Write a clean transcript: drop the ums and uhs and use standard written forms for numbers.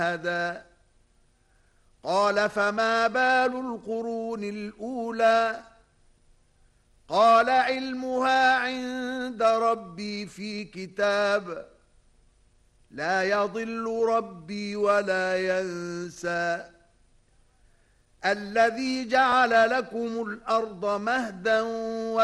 هدى قال فما بال القرون الأولى قال علمها عند ربي في كتاب لا يضل ربي ولا ينسى الذي جعل لكم الأرض مهدا